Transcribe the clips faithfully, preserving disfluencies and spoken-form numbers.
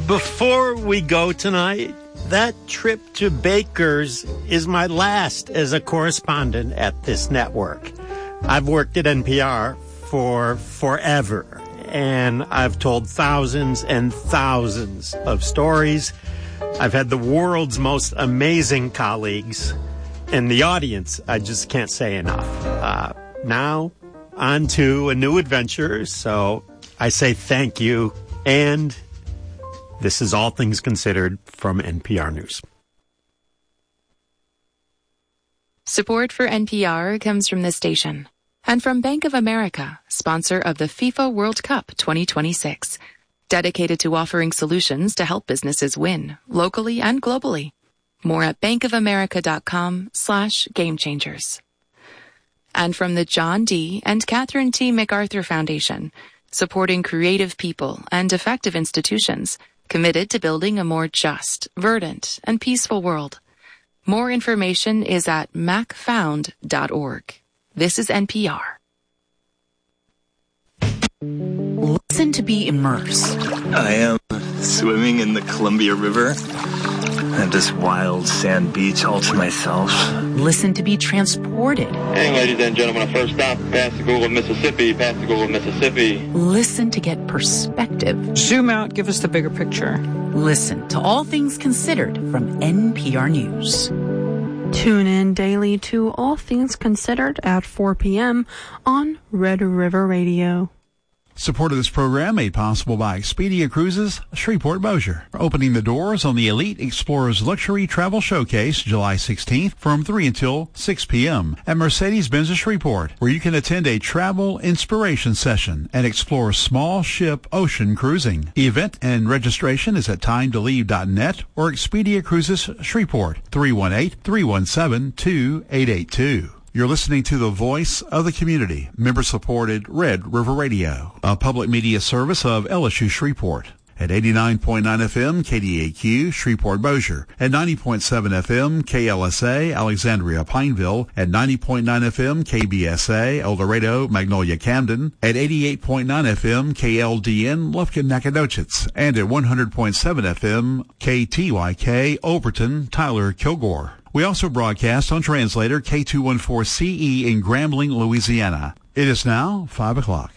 Before we go tonight, that trip to Baker's is my last as a correspondent at this network. I've worked at N P R for forever, and I've told thousands and thousands of stories. I've had the world's most amazing colleagues, and the audience, I just can't say enough. Uh, now, on to a new adventure, so I say thank you, and this is All Things Considered from N P R News. Support for N P R comes from this station and from Bank of America, sponsor of the FIFA World Cup twenty twenty-six, dedicated to offering solutions to help businesses win locally and globally. More at bankofamerica.com slash game changers. And from the John D. and Catherine T. MacArthur Foundation, supporting creative people and effective institutions committed to building a more just, verdant, and peaceful world. More information is at mac found dot org. This is N P R. Listen to be immersed. I am swimming in the Columbia River at this wild sand beach all to myself. Listen to be transported. And ladies and gentlemen, our first stop, Pascagoula, Mississippi, Pascagoula, Mississippi. Listen to get perspective. Zoom out, give us the bigger picture. Listen to All Things Considered from N P R News. Tune in daily to All Things Considered at four p.m. on Red River Radio. Support of this program made possible by Expedia Cruises, Shreveport Bossier. Opening the doors on the Elite Explorers Luxury Travel Showcase July sixteenth from three until six p.m. at Mercedes-Benz of Shreveport, where you can attend a travel inspiration session and explore small ship ocean cruising. The event and registration is at time to leave dot net or Expedia Cruises Shreveport, three one eight, three one seven, two eight eight two. You're listening to the voice of the community, member-supported Red River Radio, a public media service of L S U Shreveport. At eighty-nine point nine F M, K D A Q, Shreveport Bossier. At ninety point seven F M, K L S A, Alexandria Pineville. At ninety point nine F M, K B S A, El Dorado, Magnolia Camden. At eighty-eight point nine F M, K L D N, Lufkin Nacogdoches. And at one hundred point seven F M, K T Y K, Overton, Tyler, Kilgore. We also broadcast on translator K two fourteen C E in Grambling, Louisiana. It is now five o'clock.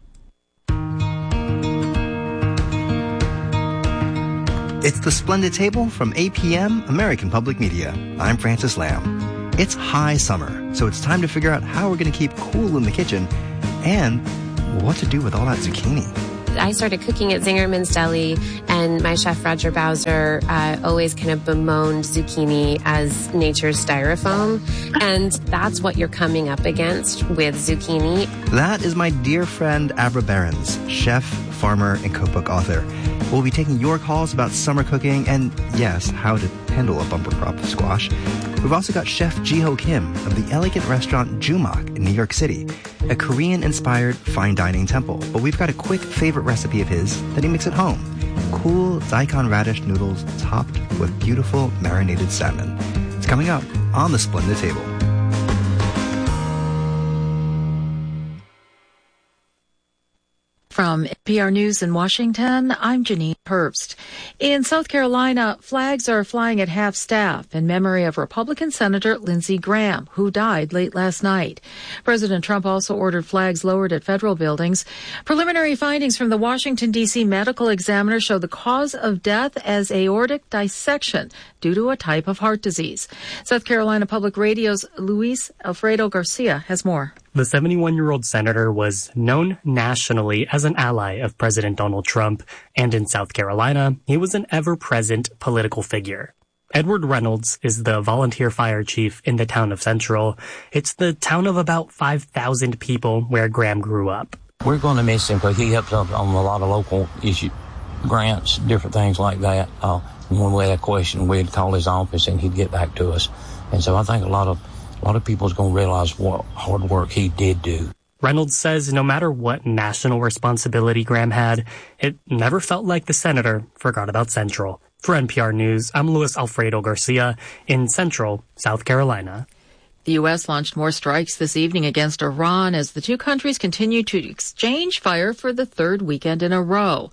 It's the Splendid Table from A P M, American Public Media. I'm Francis Lamb. It's high summer, so it's time to figure out how we're going to keep cool in the kitchen and what to do with all that zucchini. I started cooking at Zingerman's Deli, and my chef Roger Bowser uh, always kind of bemoaned zucchini as nature's styrofoam, and that's what you're coming up against with zucchini. That is my dear friend Abra Behrens, chef, farmer, and cookbook author. We'll be taking your calls about summer cooking and, yes, how to handle a bumper crop of squash. We've also got Chef Jiho Kim of the elegant restaurant Jumak in New York City, a Korean-inspired fine dining temple. But we've got a quick favorite recipe of his that he makes at home. Cool daikon radish noodles topped with beautiful marinated salmon. It's coming up on the Splendid Table. From N P R News in Washington, I'm Janine Herbst. In South Carolina, flags are flying at half-staff in memory of Republican Senator Lindsey Graham, who died late last night. President Trump also ordered flags lowered at federal buildings. Preliminary findings from the Washington, D C medical examiner show the cause of death as aortic dissection due to a type of heart disease. South Carolina Public Radio's Luis Alfredo Garcia has more. The seventy-one-year-old senator was known nationally as an ally of President Donald Trump, and in South Carolina, he was an ever-present political figure. Edward Reynolds is the volunteer fire chief in the town of Central. It's the town of about five thousand people where Graham grew up. We're going to miss him because he helps us on a lot of local issue grants, different things like that. Uh, when we had a question, we'd call his office and he'd get back to us. And so I think a lot of A lot of people's going to realize what hard work he did do. Reynolds says no matter what national responsibility Graham had, it never felt like the senator forgot about Central. For N P R News, I'm Luis Alfredo Garcia in Central, South Carolina. The U S launched more strikes this evening against Iran as the two countries continue to exchange fire for the third weekend in a row.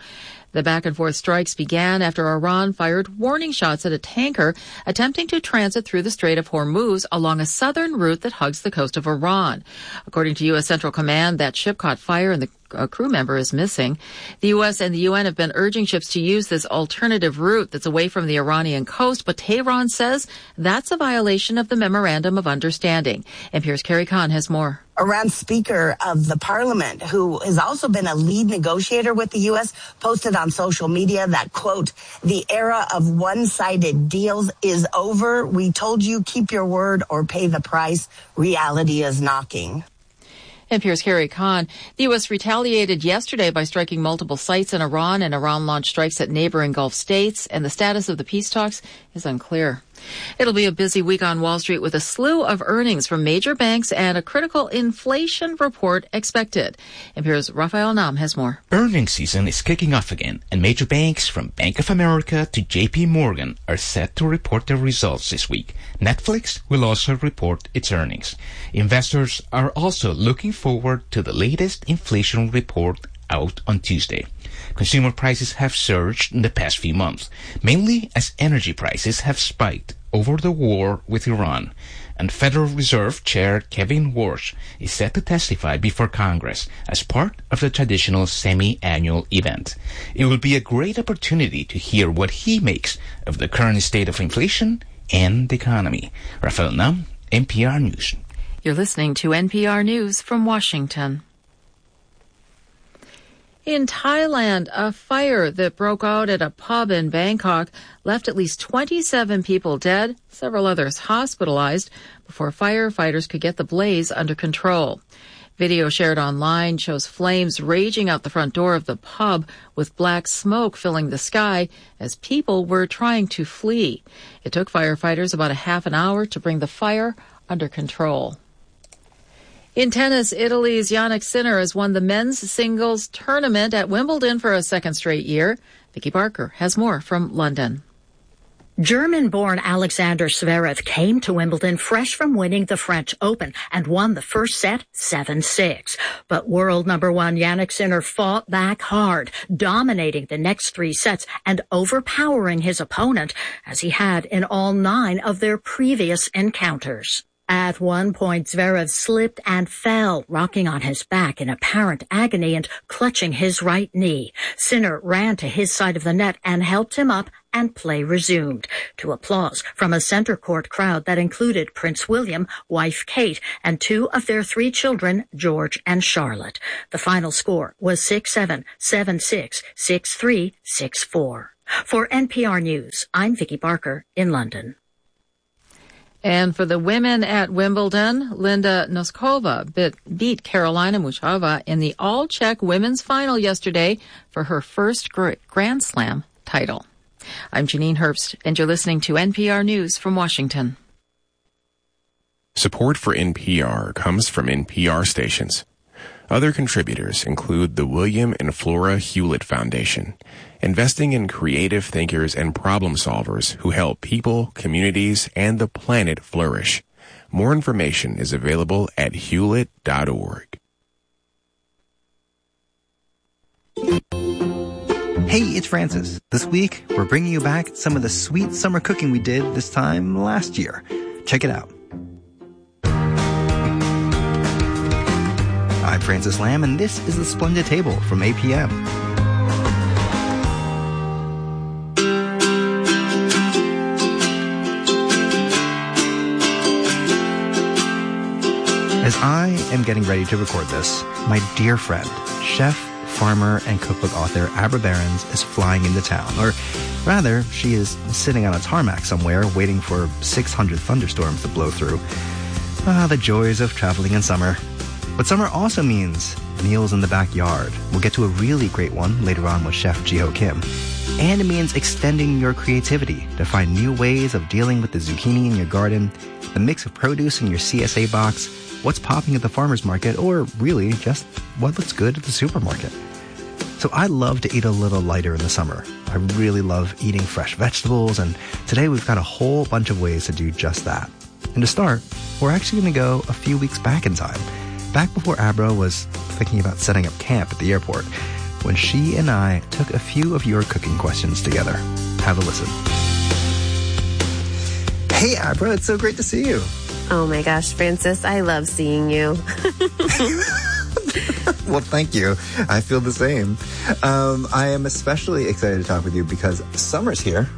The back-and-forth strikes began after Iran fired warning shots at a tanker attempting to transit through the Strait of Hormuz along a southern route that hugs the coast of Iran. According to U S Central Command, that ship caught fire and the a crew member is missing. The U S and the U N have been urging ships to use this alternative route that's away from the Iranian coast, but Tehran says that's a violation of the Memorandum of Understanding. N P R's Carrie Khan has more. Iran's Speaker of the Parliament, who has also been a lead negotiator with the U S, posted on social media that, quote, the era of one-sided deals is over. We told you, keep your word or pay the price. Reality is knocking. N P R's Carrie Khan. The U S retaliated yesterday by striking multiple sites in Iran, and Iran launched strikes at neighboring Gulf states, and the status of the peace talks is unclear. It'll be a busy week on Wall Street with a slew of earnings from major banks and a critical inflation report expected. N P R's Rafael Nam has more. Earnings season is kicking off again, and major banks from Bank of America to J P Morgan are set to report their results this week. Netflix will also report its earnings. Investors are also looking forward to the latest inflation report out on Tuesday. Consumer prices have surged in the past few months, mainly as energy prices have spiked over the war with Iran. And Federal Reserve Chair Kevin Warsh is set to testify before Congress as part of the traditional semi-annual event. It will be a great opportunity to hear what he makes of the current state of inflation and the economy. Rafael Nam, N P R News. You're listening to N P R News from Washington. In Thailand, a fire that broke out at a pub in Bangkok left at least twenty-seven people dead, several others hospitalized, before firefighters could get the blaze under control. Video shared online shows flames raging out the front door of the pub with black smoke filling the sky as people were trying to flee. It took firefighters about a half an hour to bring the fire under control. In tennis, Italy's Jannik Sinner has won the men's singles tournament at Wimbledon for a second straight year. Vicky Barker has more from London. German-born Alexander Zverev came to Wimbledon fresh from winning the French Open and won the first set seven six. But world number one Jannik Sinner fought back hard, dominating the next three sets and overpowering his opponent as he had in all nine of their previous encounters. At one point, Zverev slipped and fell, rocking on his back in apparent agony and clutching his right knee. Sinner ran to his side of the net and helped him up, and play resumed, to applause from a center court crowd that included Prince William, wife Kate, and two of their three children, George and Charlotte. The final score was six seven, seven six, six three, six four. For N P R News, I'm Vicky Barker in London. And for the women at Wimbledon, Linda Noskova bit, beat Carolina Muchova in the all-Czech women's final yesterday for her first Grand Slam title. I'm Janine Herbst, and you're listening to N P R News from Washington. Support for N P R comes from N P R stations. Other contributors include the William and Flora Hewlett Foundation, investing in creative thinkers and problem solvers who help people, communities, and the planet flourish. More information is available at hewlett dot org. Hey, it's Francis. This week, we're bringing you back some of the sweet summer cooking we did this time last year. Check it out. I'm Francis Lamb, and this is The Splendid Table from A P M. As I am getting ready to record this, my dear friend, chef, farmer, and cookbook author Abra Behrens is flying into town. Or rather, she is sitting on a tarmac somewhere waiting for six hundred thunderstorms to blow through. Ah, the joys of traveling in summer. But summer also means meals in the backyard. We'll get to a really great one later on with Chef Ji-Ho Kim. And it means extending your creativity to find new ways of dealing with the zucchini in your garden, the mix of produce in your C S A box, what's popping at the farmer's market, or really just what looks good at the supermarket. So I love to eat a little lighter in the summer. I really love eating fresh vegetables, and today we've got a whole bunch of ways to do just that. And to start, we're actually going to go a few weeks back in time, back before Abra was thinking about setting up camp at the airport, when she and I took a few of your cooking questions together. Have a listen. Hey, Abra, it's so great to see you. Oh my gosh, Francis, I love seeing you. Well, thank you. I feel the same. Um, I am especially excited to talk with you because summer's here.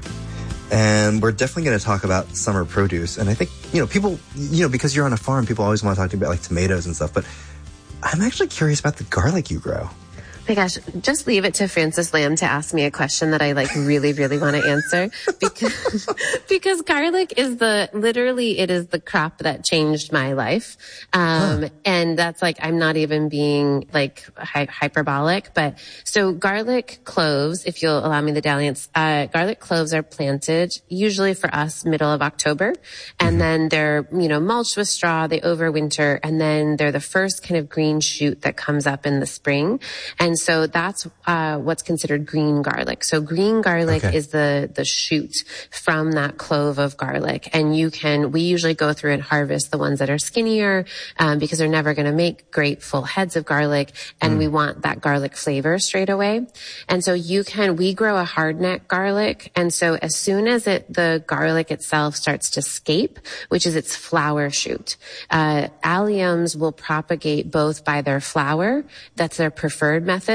And we're definitely going to talk about summer produce. And I think, you know, people, you know, because you're on a farm, people always want to talk to you about like tomatoes and stuff. But I'm actually curious about the garlic you grow. My gosh, just leave it to Francis Lamb to ask me a question that I like really, really want to answer because, because garlic is the, literally it is the crop that changed my life. Um, huh. and that's like, I'm not even being like hy- hyperbolic, but so garlic cloves, if you'll allow me the dalliance, uh, garlic cloves are planted usually for us middle of October. And mm-hmm. then they're, you know, mulched with straw, they overwinter, and then they're the first kind of green shoot that comes up in the spring. And so that's uh, what's considered green garlic. So green garlic okay. is the the shoot from that clove of garlic. And you can, we usually go through and harvest the ones that are skinnier um, because they're never going to make great full heads of garlic. And mm. we want that garlic flavor straight away. And so you can, we grow a hardneck garlic. And so as soon as it, the garlic itself starts to scape, which is its flower shoot, uh, alliums will propagate both by their flower. That's their preferred method.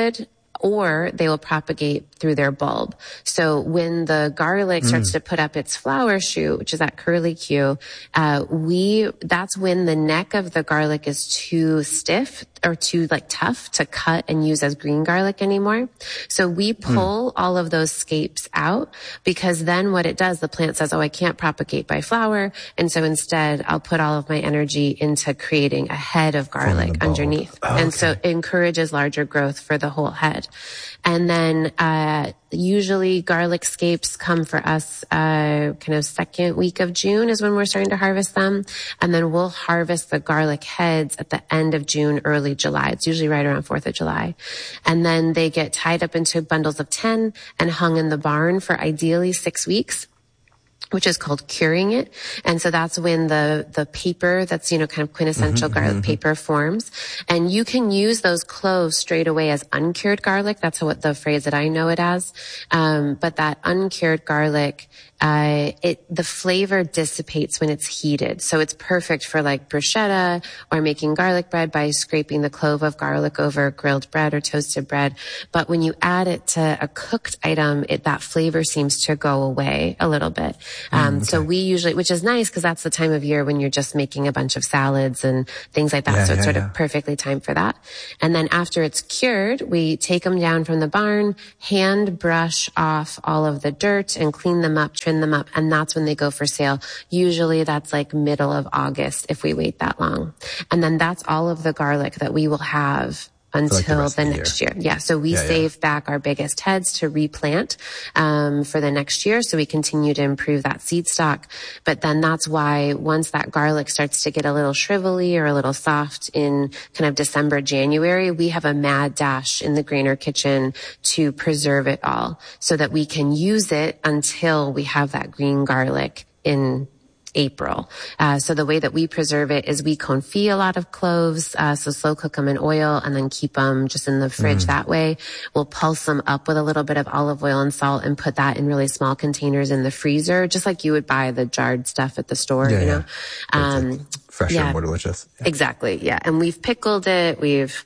Or they will propagate through their bulb. So when the garlic mm. starts to put up its flower shoot, which is that curlicue, uh, we, that's when the neck of the garlic is too stiff or too like tough to cut and use as green garlic anymore. So we pull mm. all of those scapes out because then what it does, the plant says, oh, I can't propagate by flower. And so instead I'll put all of my energy into creating a head of garlic underneath. Oh, and okay. so it encourages larger growth for the whole head. And then, uh, usually garlic scapes come for us, uh, kind of second week of June is when we're starting to harvest them. And then we'll harvest the garlic heads at the end of June, early July. It's usually right around fourth of July. And then they get tied up into bundles of ten and hung in the barn for ideally six weeks. Which is called curing it. And so that's when the, the paper that's, you know, kind of quintessential mm-hmm, garlic mm-hmm. paper forms. And you can use those cloves straight away as uncured garlic. That's what the phrase that I know it as. Um, but that uncured garlic, uh, it, the flavor dissipates when it's heated. So it's perfect for like bruschetta or making garlic bread by scraping the clove of garlic over grilled bread or toasted bread. But when you add it to a cooked item, it, that flavor seems to go away a little bit. Um, mm, okay. So we usually, which is nice because that's the time of year when you're just making a bunch of salads and things like that. Yeah, so it's yeah, sort yeah. of perfectly timed for that. And then after it's cured, we take them down from the barn, hand brush off all of the dirt and clean them up, trim them up. And that's when they go for sale. Usually that's like middle of August if we wait that long. And then that's all of the garlic that we will have until like the, the next year. year. Yeah. So we yeah, save yeah. back our biggest heads to replant, um, for the next year. So we continue to improve that seed stock. But then that's why once that garlic starts to get a little shrivelly or a little soft in kind of December, January, we have a mad dash in the Grainer kitchen to preserve it all so that we can use it until we have that green garlic in April. Uh, so the way that we preserve it is we confit a lot of cloves, uh, so slow cook them in oil and then keep them just in the fridge mm. that way. We'll pulse them up with a little bit of olive oil and salt and put that in really small containers in the freezer, just like you would buy the jarred stuff at the store, yeah, you know? Yeah. Um, like fresher, yeah, more delicious. Yeah. Exactly. Yeah. And we've pickled it. We've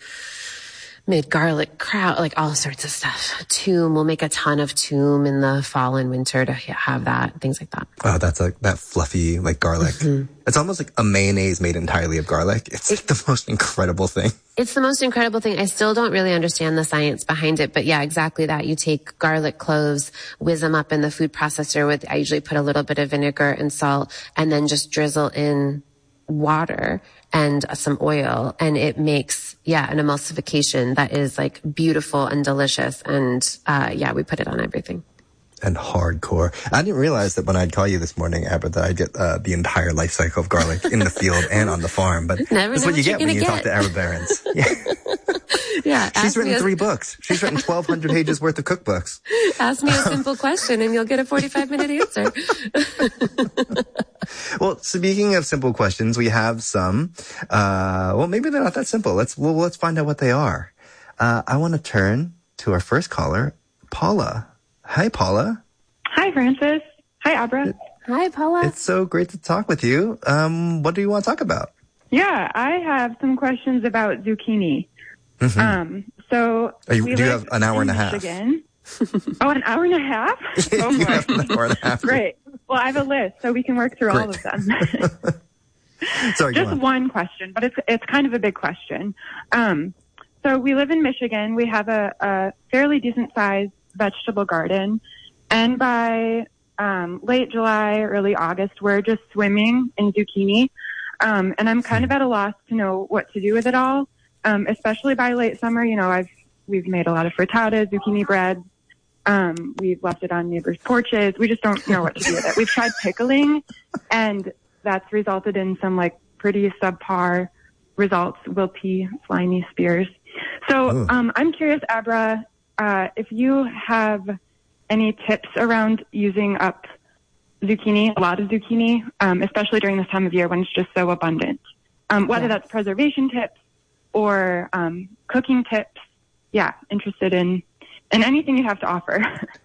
made garlic kraut, like all sorts of stuff. Tume, we'll make a ton of tume in the fall and winter to have that, things like that. Oh, that's like that fluffy, like garlic. Mm-hmm. It's almost like a mayonnaise made entirely of garlic. It's like the most incredible thing. It's the most incredible thing. I still don't really understand the science behind it, but yeah, exactly that. You take garlic cloves, whiz them up in the food processor with, I usually put a little bit of vinegar and salt, and then just drizzle in water and some oil, and it makes, yeah, an emulsification that is like beautiful and delicious. And, uh, yeah, we put it on everything. And hardcore. I didn't realize that when I'd call you this morning, Abra, that I'd get uh, the entire life cycle of garlic in the field and on the farm. But Never that's what you get when you get. talk to Abra Behrens. Yeah. Yeah. She's written three books. She's written twelve hundred pages worth of cookbooks. Ask me a simple question and you'll get a forty-five minute answer. Well, speaking of simple questions, we have some, uh, well, maybe they're not that simple. Let's, well, let's find out what they are. Uh, I want to turn to our first caller, Paula. Hi, Paula. Hi, Francis. Hi, Abra. Hi, Paula. It's so great to talk with you. Um, what do you want to talk about? Yeah, I have some questions about zucchini. Mm-hmm. Um, so Are you, we do you live have an hour in and a half? Michigan. Oh, an hour and a half? Oh, you boy. have an hour and a half. Great. Well, I have a list, so we can work through Great. all of them. Sorry, go Just on. one question, but it's it's kind of a big question. Um, so we live in Michigan. We have a, a fairly decent-sized vegetable garden, and by um, late July, early August, we're just swimming in zucchini. Um, and I'm kind of at a loss to know what to do with it all, um, especially by late summer. You know, I've we've made a lot of frittata, zucchini bread. Um, we've left it on neighbors' porches. We just don't know what to do with it. We've tried pickling, and that's resulted in some like pretty subpar results, wilty, slimy spears. So um, I'm curious, Abra, uh, if you have any tips around using up zucchini, a lot of zucchini, um, especially during this time of year when it's just so abundant. Um, whether Yes. that's preservation tips or um, cooking tips. Yeah, interested in, in anything you have to offer.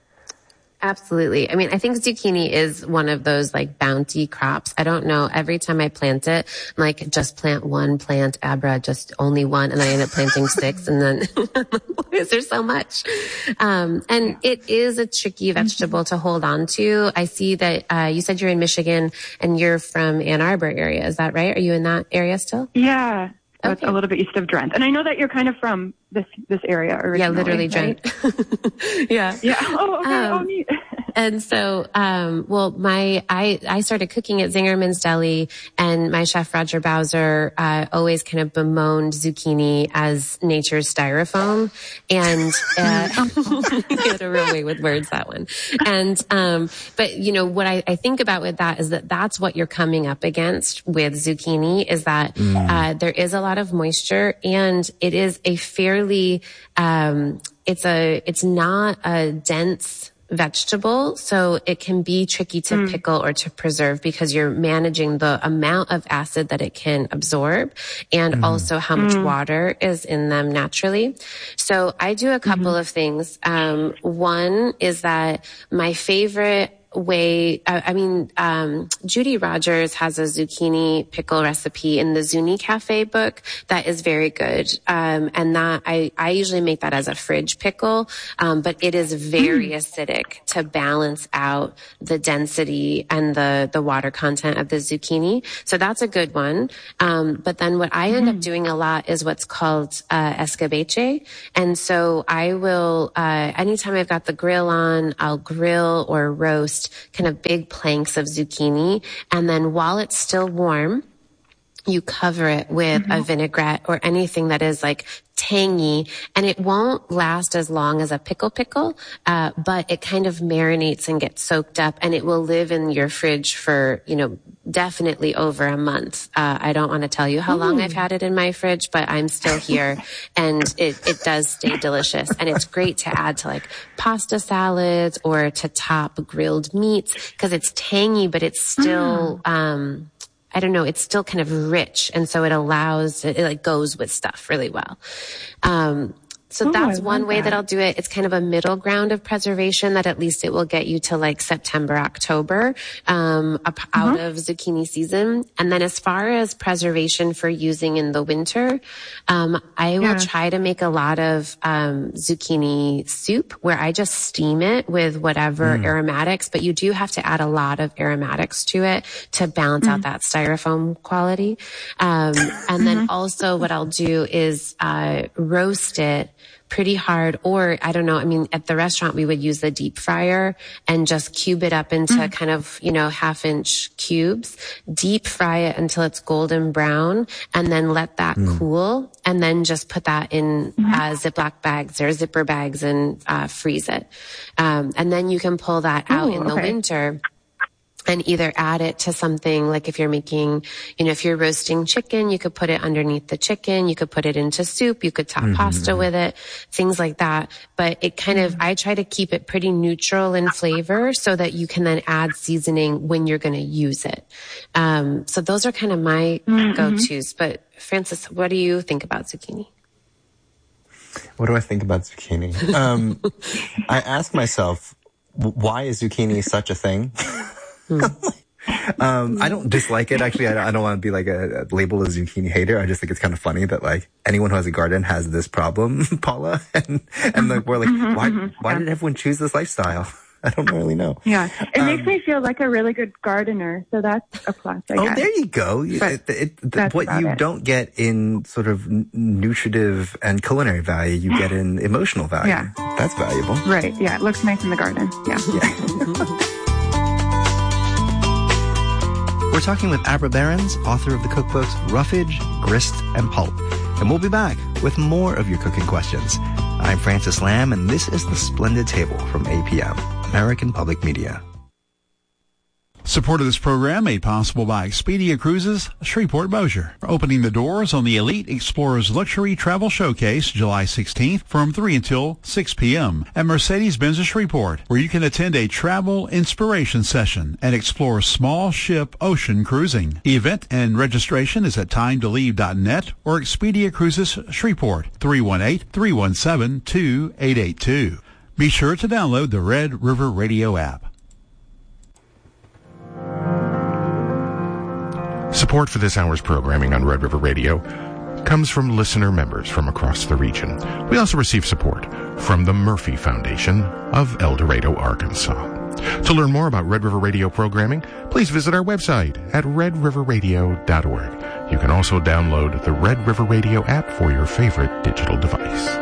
Absolutely. I mean, I think zucchini is one of those like bounty crops. I don't know. Every time I plant it, I'm like, just plant one plant, Abra, just only one. And then I end up planting six. And then why is there so much? Um, and it is a tricky vegetable to hold on to. I see that, uh, you said you're in Michigan and you're from Ann Arbor area. Is that right? Are you in that area still? Yeah. So Okay. It's a little bit east of Drent. And I know that you're kind of from this this area originally. Yeah, literally right? Drent. Yeah. Yeah. Oh, okay. Um, oh, neat. And so, um, well, my, I, I started cooking at Zingerman's Deli, and my chef Roger Bowser, uh, always kind of bemoaned zucchini as nature's styrofoam. And, uh, he had a real way with words, that one. And, um, but you know, what I, I think about with that is that that's what you're coming up against with zucchini is that, Mm. uh, there is a lot of moisture, and it is a fairly, um, it's a, it's not a dense vegetable, so it can be tricky to Mm. pickle or to preserve because you're managing the amount of acid that it can absorb and Mm. also how much Mm. water is in them naturally. So I do a couple Mhm. of things. Um, one is that my favorite way, I, I mean, um, Judy Rogers has a zucchini pickle recipe in the Zuni Cafe book that is very good. Um, and that I, I usually make that as a fridge pickle. Um, but it is very acidic to balance out the density and the, the water content of the zucchini. So that's a good one. Um, but then what I end up doing a lot is what's called, uh, escabeche. And so I will, uh, anytime I've got the grill on, I'll grill or roast kind of big planks of zucchini. And then while it's still warm, you cover it with Mm-hmm. a vinaigrette or anything that is like tangy, and it won't last as long as a pickle pickle, uh, but it kind of marinates and gets soaked up, and it will live in your fridge for, you know, definitely over a month. Uh, I don't want to tell you how long Mm. I've had it in my fridge, but I'm still here and it, it does stay delicious. And it's great to add to like pasta salads or to top grilled meats because it's tangy, but it's still, um, I don't know, it's still kind of rich. And so it allows, it, it like goes with stuff really well. Um, so Ooh, that's I one love way that. that I'll do it. It's kind of a middle ground of preservation that at least it will get you to like September, October, um, up out of zucchini season. And then as far as preservation for using in the winter, um, I will Yeah. try to make a lot of, um, zucchini soup where I just steam it with whatever Mm. aromatics, but you do have to add a lot of aromatics to it to balance out that styrofoam quality. Um, and then also what I'll do is, uh, roast it pretty hard, or I don't know, I mean, at the restaurant, we would use the deep fryer and just cube it up into Mm. kind of, you know, half inch cubes, deep fry it until it's golden brown, and then let that Mm. cool, and then just put that in uh, Ziploc bags or zipper bags and uh, freeze it. Um, and then you can pull that out Ooh, in the okay. winter and either add it to something like if you're making, you know, if you're roasting chicken, you could put it underneath the chicken. You could put it into soup. You could top Mhm. pasta with it, things like that. But it kind of, I try to keep it pretty neutral in flavor so that you can then add seasoning when you're going to use it. Um, so those are kind of my Mhm. go-tos. But Francis, what do you think about zucchini? What do I think about zucchini? Um, I ask myself, why is zucchini such a thing? um, I don't dislike it. Actually, I, I don't want to be like a, a labeled a zucchini hater. I just think it's kind of funny that like anyone who has a garden has this problem, Paula. And, and like, we're like, Mm-hmm, why, mm-hmm. why Yeah. did everyone choose this lifestyle? I don't really know. Yeah, it Um, makes me feel like a really good gardener, so that's a plus, I Oh, guess. there you go. You- But it- it- th- that's what about you it. don't get in sort of n- nutritive and culinary value, you get in emotional value. Yeah. That's valuable. Right, yeah, it looks nice in the garden. Yeah. We're talking with Abra Behrens, author of the cookbooks Roughage, Grist, and Pulp. And we'll be back with more of your cooking questions. I'm Francis Lamb, and this is The Splendid Table from A P M, American Public Media. Support of this program made possible by Expedia Cruises, Shreveport Bossier. Opening the doors on the Elite Explorers Luxury Travel Showcase July sixteenth from three until six p.m. at Mercedes-Benz of Shreveport, where you can attend a travel inspiration session and explore small ship ocean cruising. Event and registration is at time to leave dot net or Expedia Cruises Shreveport, three one eight, three one seven, two eight eight two. Be sure to download the Red River Radio app. Support for this hour's programming on Red River Radio comes from listener members from across the region. We also receive support from the Murphy Foundation of El Dorado, Arkansas. To learn more about Red River Radio programming, please visit our website at red river radio dot org. You can also download the Red River Radio app for your favorite digital device.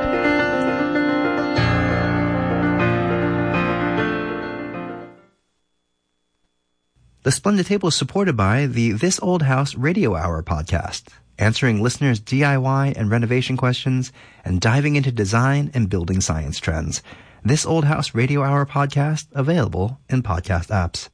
The Splendid Table is supported by the This Old House Radio Hour podcast, answering listeners' D I Y and renovation questions and diving into design and building science trends. This Old House Radio Hour podcast, available in podcast apps.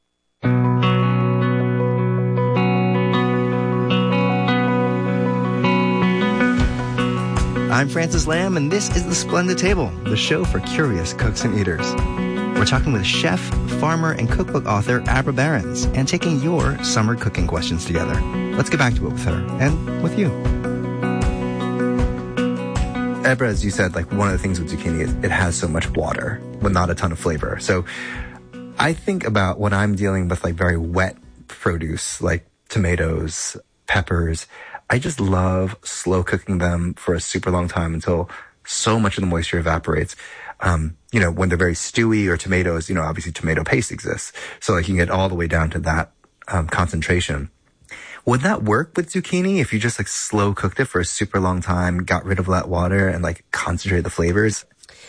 I'm Francis Lamb, and this is The Splendid Table, the show for curious cooks and eaters. We're talking with chef, farmer, and cookbook author Abra Behrens and taking your summer cooking questions together. Let's get back to it with her and with you. Abra, as you said, like one of the things with zucchini is it has so much water, but not a ton of flavor. So I think about when I'm dealing with like very wet produce, like tomatoes, peppers, I just love slow cooking them for a super long time until so much of the moisture evaporates. Um, you know, when they're very stewy or tomatoes, you know, obviously tomato paste exists. So like you can get all the way down to that, um, concentration. Would that work with zucchini if you just like slow cooked it for a super long time, got rid of that water and like concentrated the flavors?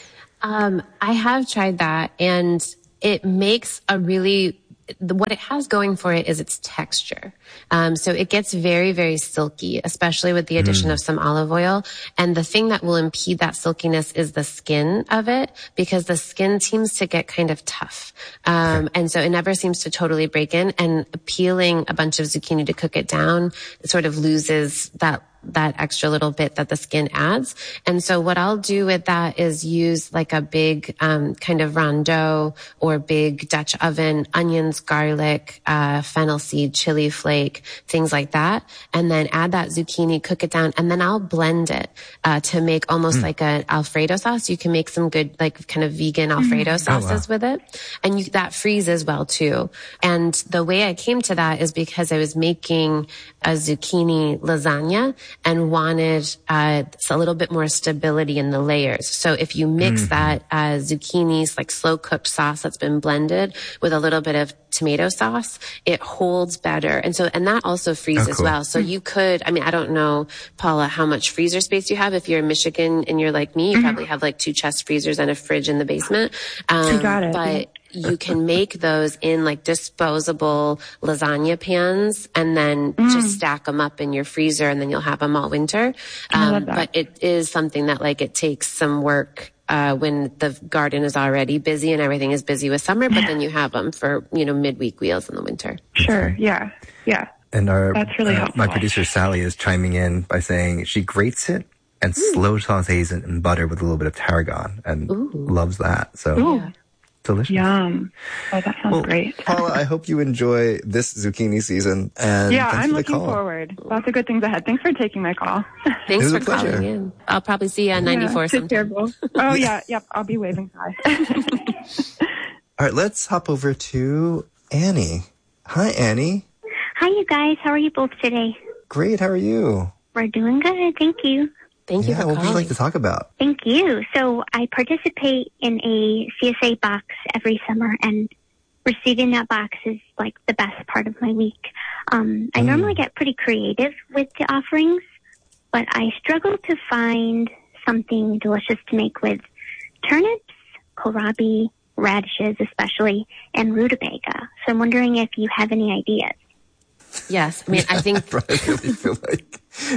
Um, I have tried that, and it makes a really, what it has going for it is its texture. Um, so it gets very, very silky, especially with the addition mm. of some olive oil. And the thing that will impede that silkiness is the skin of it, because the skin seems to get kind of tough. Um, okay. And so it never seems to totally break in, and peeling a bunch of zucchini to cook it down, it sort of loses that that extra little bit that the skin adds. And so what I'll do with that is use like a big, um, kind of rondeau or big Dutch oven, onions, garlic, uh, fennel seed, chili flake, things like that. And then add that zucchini, cook it down, and then I'll blend it, uh, to make almost mm. like an Alfredo sauce. You can make some good, like kind of vegan Alfredo mm. sauces oh, wow. with it. And you, that freezes well too. And the way I came to that is because I was making a zucchini lasagna and wanted uh, a little bit more stability in the layers. So if you mix mm-hmm. that uh, zucchini's like slow cooked sauce that's been blended with a little bit of tomato sauce, it holds better. And so, and that also freezes oh, cool. well. So you could, I mean, I don't know, Paula, how much freezer space you have. If you're in Michigan and you're like me, you mm-hmm. probably have like two chest freezers and a fridge in the basement. Um, you got it. But you can make those in like disposable lasagna pans and then mm. just stack them up in your freezer, and then you'll have them all winter. Um, but it is something that like it takes some work uh, when the garden is already busy and everything is busy with summer, but then you have them for, you know, midweek wheels in the winter. Sure. Yeah. Yeah. And our, That's really uh, helpful. my producer Sally is chiming in by saying she grates it and Ooh. slow sautés it in butter with a little bit of tarragon and Ooh. loves that. So Ooh. Delicious. Yum. Oh, that sounds well, great. Paula, I hope you enjoy this zucchini season. And yeah, thanks I'm for the looking call. forward. Lots of good things ahead. Thanks for taking my call. Thanks It was for a pleasure. calling in. I'll probably see you on ninety-four yeah, sometime. Oh, yeah. Yep. I'll be waving hi. All right, let's hop over to Annie. Hi, Annie. Hi, you guys. How are you both today? Great. How are you? We're doing good. Thank you. Thank yeah, what would you like to talk about? Thank you. So I participate in a C S A box every summer, and receiving that box is like the best part of my week. Um, I Mm. normally get pretty creative with the offerings, but I struggle to find something delicious to make with turnips, kohlrabi, radishes especially, and rutabaga. So I'm wondering if you have any ideas. Yes. I mean, I think... I really feel like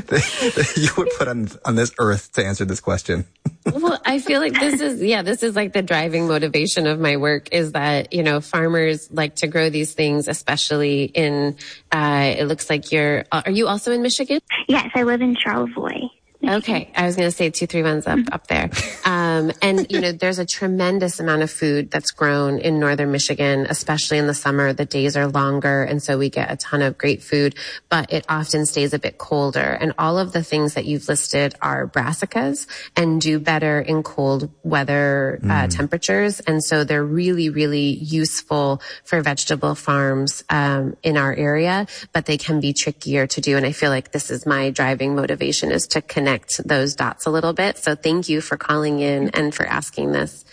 that you were put on, on this earth to answer this question. Well, I feel like this is, yeah, this is like the driving motivation of my work is that, you know, farmers like to grow these things, especially in, uh, it looks like you're, are you also in Michigan? Yes, I live in Charlevoix. Okay. I was going to say two, three ones up, up there. Um, and you know, there's a tremendous amount of food that's grown in northern Michigan, especially in the summer. The days are longer. And so we get a ton of great food, but it often stays a bit colder. And all of the things that you've listed are brassicas and do better in cold weather uh, Mm. temperatures. And so they're really, really useful for vegetable farms, um, in our area, but they can be trickier to do. And I feel like this is my driving motivation is to connect those dots a little bit. So thank you for calling in and for asking this.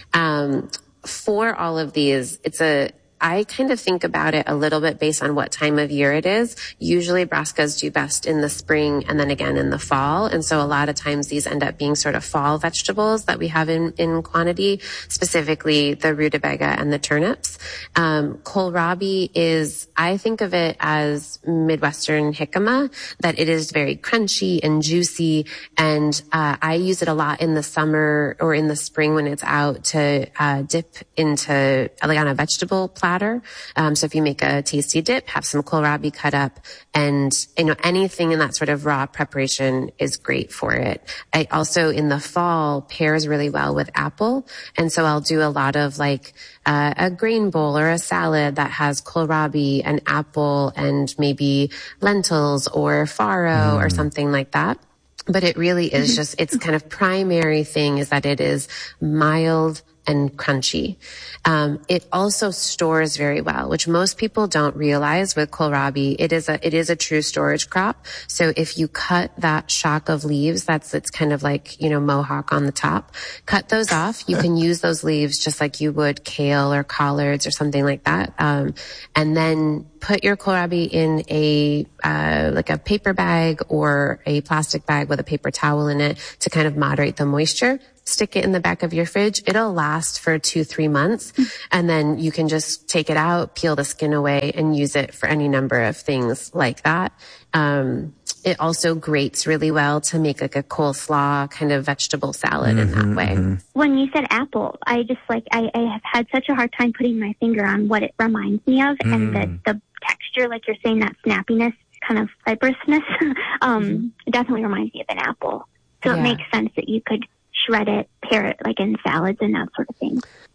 Um, for all of these, it's a, I kind of think about it a little bit based on what time of year it is. Usually brassicas do best in the spring and then again in the fall. And so a lot of times these end up being sort of fall vegetables that we have in, in quantity, specifically the rutabaga and the turnips. Um, kohlrabi is, I think of it as Midwestern jicama, that it is very crunchy and juicy. And, uh, I use it a lot in the summer or in the spring when it's out to, uh, dip into, like on a vegetable platter. Um, so if you make a tasty dip, have some kohlrabi cut up, and you know anything in that sort of raw preparation is great for it. I also in the fall pairs really well with apple, and so I'll do a lot of like uh, a grain bowl or a salad that has kohlrabi and apple and maybe lentils or farro mm. or something like that. But it really is just its kind of primary thing is that it is mild and crunchy. Um, it also stores very well, which most people don't realize with kohlrabi. It is a, it is a true storage crop. So if you cut that shock of leaves, that's, it's kind of like, you know, mohawk on the top, cut those off. You can use those leaves just like you would kale or collards or something like that. Um, and then put your kohlrabi in a, uh, like a paper bag or a plastic bag with a paper towel in it to kind of moderate the moisture. Stick it in the back of your fridge. It'll last for two, three months. And then you can just take it out, peel the skin away and use it for any number of things like that. Um, it also grates really well to make like a coleslaw kind of vegetable salad mm-hmm, in that way. Mm-hmm. When you said apple, I just like, I, I have had such a hard time putting my finger on what it reminds me of. Mm. And the, the texture, like you're saying, that snappiness, kind of fibrousness, um, mm-hmm. it definitely reminds me of an apple. So yeah. It makes sense that you could shred it, pair it like in salads and that sort of thing.